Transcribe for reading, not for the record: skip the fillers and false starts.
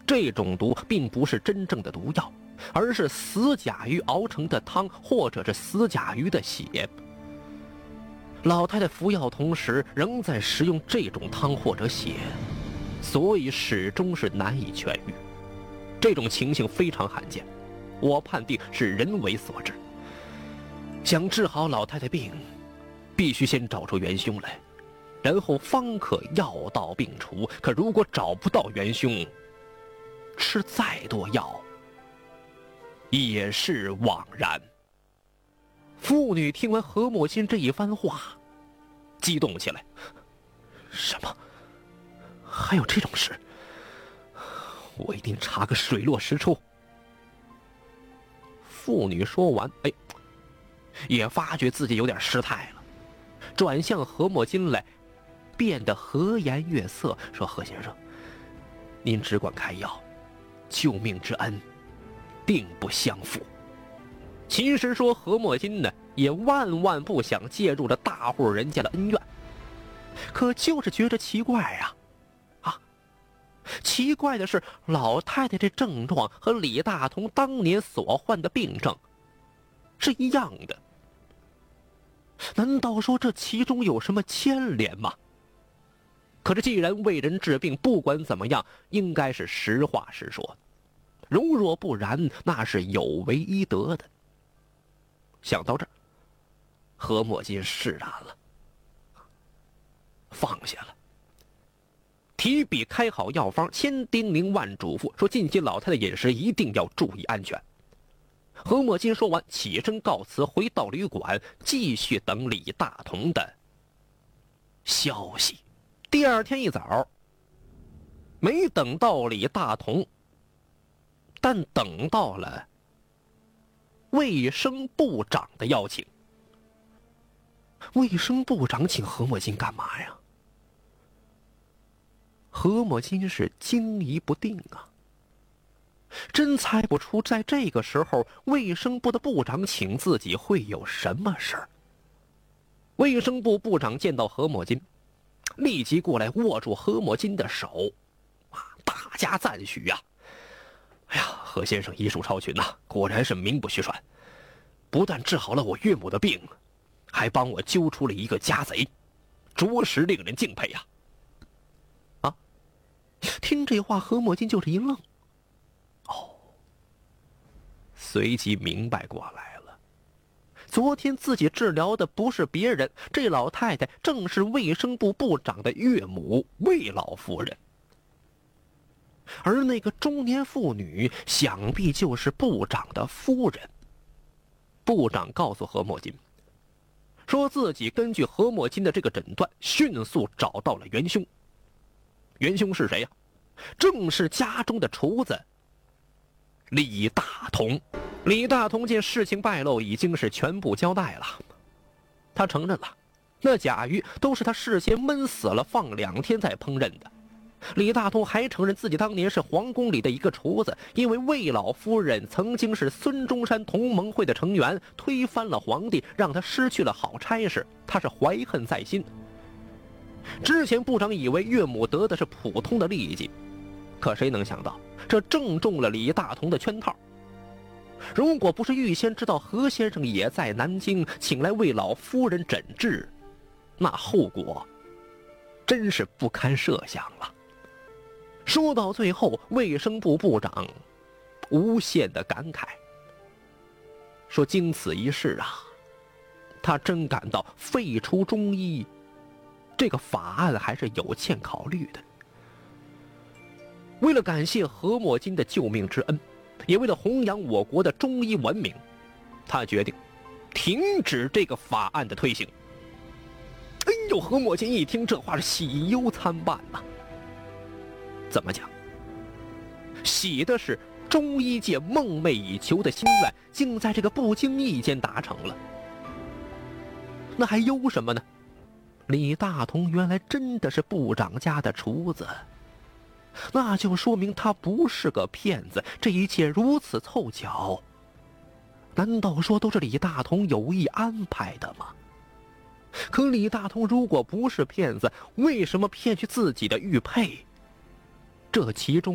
这种毒并不是真正的毒药，而是死甲鱼熬成的汤，或者是死甲鱼的血。老太太服药同时仍在食用这种汤或者血，所以始终是难以痊愈。这种情形非常罕见，我判定是人为所致。想治好老太太病，必须先找出元凶来，然后方可药到病除。可如果找不到元凶，吃再多药也是枉然。妇女听完何墨心这一番话，激动起来。什么？还有这种事？我一定查个水落石出。妇女说完，也发觉自己有点失态了，转向何墨金来，变得和颜悦色，说：“何先生，您只管开药，救命之恩定不相负。”其实说何墨金呢，也万万不想介入这大户人家的恩怨，可就是觉着奇怪呀。奇怪的是，老太太这症状和李大同当年所患的病症是一样的，难道说这其中有什么牵连吗？可是既然为人治病，不管怎么样应该是实话实说，如若不然，那是有违医德的。想到这儿，何墨金释然了，放下了，提笔开好药方，千叮咛万嘱咐，说近期老太太饮食一定要注意安全。何墨金说完，起身告辞，回到旅馆，继续等李大同的消息。第二天一早，没等到李大同，但等到了卫生部长的邀请。卫生部长请何墨金干嘛呀？何墨金是惊疑不定啊，真猜不出在这个时候卫生部的部长请自己会有什么事儿。卫生部部长见到何墨金，立即过来握住何墨金的手，大加赞许呀。何先生医术超群呐，果然是名不虚传，不但治好了我岳母的病，还帮我揪出了一个家贼，着实令人敬佩呀。听这话，何墨金就是一愣，随即明白过来了，昨天自己治疗的不是别人，这老太太正是卫生部部长的岳母魏老夫人，而那个中年妇女想必就是部长的夫人。部长告诉何墨金，说自己根据何墨金的这个诊断，迅速找到了元凶。元凶是谁呀？正是家中的厨子李大同。李大同见事情败露，已经是全部交代了。他承认了，那甲鱼都是他事先焖死了，放2天再烹饪的。李大同还承认自己当年是皇宫里的一个厨子，因为魏老夫人曾经是孙中山同盟会的成员，推翻了皇帝，让他失去了好差事，他是怀恨在心。之前部长以为岳母得的是普通的痢疾，可谁能想到这正中了李大同的圈套。如果不是预先知道何先生也在南京，请来魏老夫人诊治，那后果真是不堪设想了。说到最后，卫生部部长无限的感慨，说经此一事啊，他真感到废除中医这个法案还是有欠考虑的。为了感谢何墨金的救命之恩，也为了弘扬我国的中医文明，他决定停止这个法案的推行。何墨金一听这话是喜忧参半呐。怎么讲？喜的是中医界梦寐以求的心愿，竟在这个不经意间达成了。那还忧什么呢？李大同原来真的是部长家的厨子，那就说明他不是个骗子。这一切如此凑巧，难道说都是李大同有意安排的吗？可李大同如果不是骗子，为什么骗去自己的玉佩？这其中